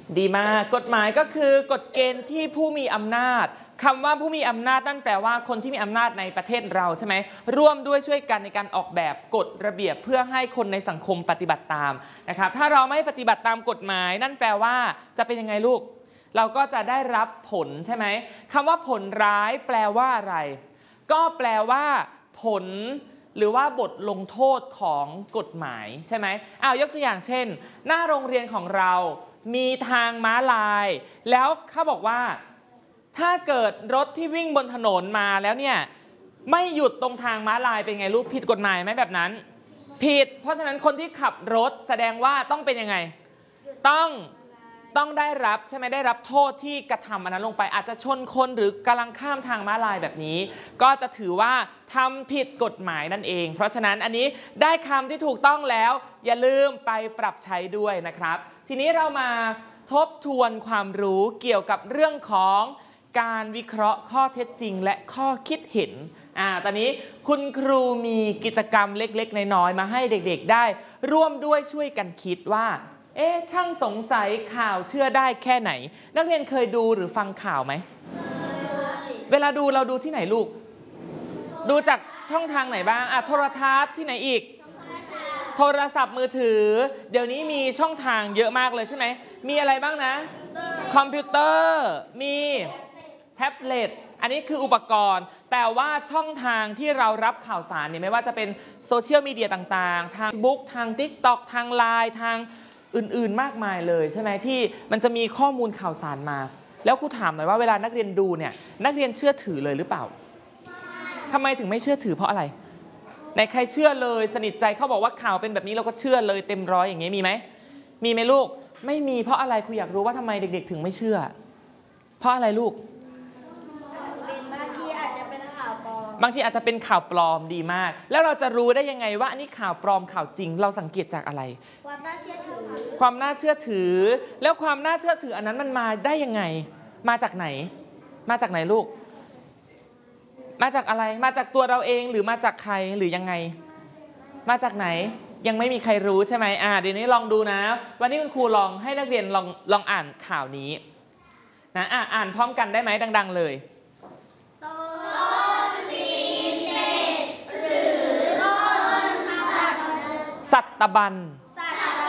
ดีมากกฎหมายก็คือกฎเกณฑ์ที่ผู้มีอำนาจคำว่าผู้มีอำนาจนั่นแปลว่าคนที่มีอำนาจในประเทศเราใช่ไหมร่วมด้วยช่วยกันในการออกแบบกฎระเบียบเพื่อให้คนในสังคมปฏิบัติตามนะครับถ้าเราไม่ปฏิบัติตามกฎหมายนั่นแปลว่าจะเป็นยังไงลูกเราก็จะได้รับผลใช่ไหมคำว่าผลร้ายแปลว่าอะไรก็แปลว่าผลหรือว่าบทลงโทษของกฎหมายใช่ไหมยกตัวอย่างเช่นหน้าโรงเรียนของเรามีทางม้าลายแล้วเขาบอกว่าถ้าเกิดรถที่วิ่งบนถนนมาแล้วเนี่ยไม่หยุดตรงทางม้าลายเป็นไงลูกผิดกฎหมายไหมแบบนั้นผิดเพราะฉะนั้นคนที่ขับรถแสดงว่าต้องเป็นยังไงต้องได้รับใช่ไหมได้รับโทษที่กระทำอันนั้นลงไปอาจจะชนคนหรือกำลังข้ามทางม้าลายแบบนี้ก็จะถือว่าทำผิดกฎหมายนั่นเองเพราะฉะนั้นอันนี้ได้คำที่ถูกต้องแล้วอย่าลืมไปปรับใช้ด้วยนะครับทีนี้เรามาทบทวนความรู้เกี่ยวกับเรื่องของการวิเคราะห์ข้อเท็จจริงและข้อคิดเห็นตอนนี้คุณครูมีกิจกรรมเล็กๆน้อยๆมาให้เด็กๆได้ร่วมด้วยช่วยกันคิดว่าช่างสงสัยข่าวเชื่อได้แค่ไหนนักเรียนเคยดูหรือฟังข่าวไหมเวลาดูเราดูที่ไหนลูกดูจากช่องทางไหนบ้างโทรทัศน์ที่ไหนอีกโทรศัพท์มือถือเดี๋ยวนี้มีช่องทางเยอะมากเลยใช่ไหมมีอะไรบ้างนะคอมพิวเตอร์มีแท็บเล็ตอันนี้คืออุปกรณ์แต่ว่าช่องทางที่เรารับข่าวสารเนี่ยไม่ว่าจะเป็นโซเชียลมีเดียต่างๆทาง Facebook ทาง TikTok ทาง LINE ทางอื่นๆมากมายเลยใช่ไหมที่มันจะมีข้อมูลข่าวสารมาแล้วครูถามหน่อยว่าเวลานักเรียนดูเนี่ยนักเรียนเชื่อถือเลยหรือเปล่าทำไมถึงไม่เชื่อถือเพราะอะไรในใครเชื่อเลยสนิทใจเขาบอกว่าข่าวเป็นแบบนี้เราก็เชื่อเลยเต็มร้อยอย่างเงี้ยมีไหมมีไหมลูกไม่มีเพราะอะไรครูอยากรู้ว่าทำไมเด็กๆถึงไม่เชื่อเพราะอะไรลูกบางทีอาจจะเป็นข่าวปลอมดีมากแล้วเราจะรู้ได้ยังไงว่าอันนี้ข่าวปลอมข่าวจริงเราสังเกตจากอะไรความน่าเชื่อถือแล้วความน่าเชื่อถืออันนั้นมันมาได้ยังไงมาจากไหนลูกมาจากอะไรมาจากตัวเราเองหรือมาจากใครหรือยังไงมาจากไหนยังไม่มีใครรู้ใช่ไหมเดี๋ยวนี้ลองดูนะวันนี้คุณครูลองให้นักเรียนลองอ่านข่าวนี้นะอ่านพร้อมกันได้ไหมดังๆเลยต้นตีนเป็ดหรือต้นสัตบัน